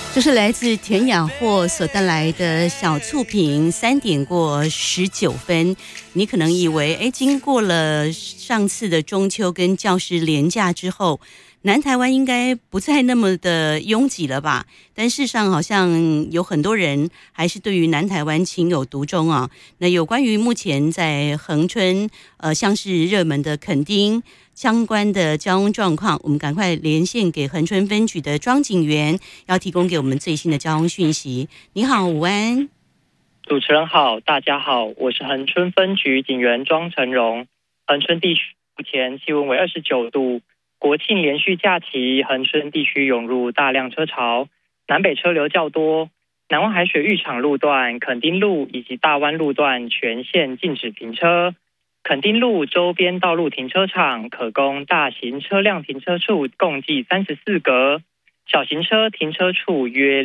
这是来自田雅霍所带来的小醋瓶，3点过19分。你可能以为，经过了上次的中秋跟教师连假之后，南台湾应该不再那么的拥挤了吧？但事实上，好像有很多人还是对于南台湾情有独钟啊。那有关于目前在恒春，像是热门的垦丁相关的交通状况，我们赶快连线给恒春分局的庄警员，要提供给我们最新的交通讯息。你好，午安。 主持人好，大家好，我是恒春分局警员庄成荣。恒春地区目前气温为29度，国庆连续假期，恒春地区涌入大量车潮，南北车流较多。南湾海水浴场路段、垦丁路以及大湾路段全线禁止停车。垦丁路周边道路停车场可供大型车辆停车处共计34格，小型车停车处约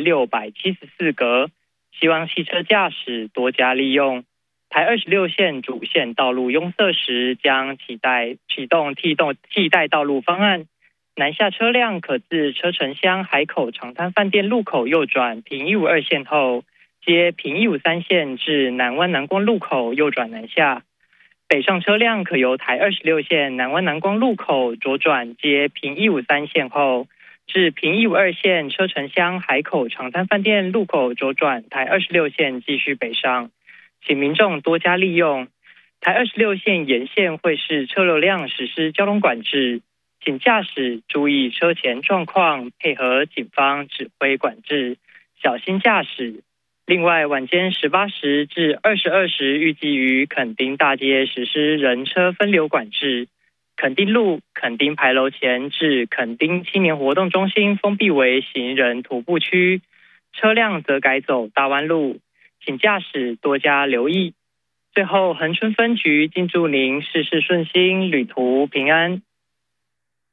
674格，希望汽车驾驶多加利用。台26线主线道路拥塞时，将启动替代道路方案。南下车辆可自车城乡海口长滩饭店路口右转平152线后，接平153线至南湾南光路口右转南下。北上车辆可由台26线南湾南光路口左转接平153线后，至平152线车城乡海口长滩饭店路口左转台26线继续北上，请民众多加利用。台26线沿线会视车流量实施交通管制，请驾驶注意车前状况，配合警方指挥管制，小心驾驶。另外，晚间18时至22时预计于垦丁大街实施人车分流管制，垦丁路、垦丁牌楼前至垦丁青年活动中心封闭为行人徒步区，车辆则改走大湾路，请驾驶多加留意。最后，恒春分局敬祝您事事顺心，旅途平安。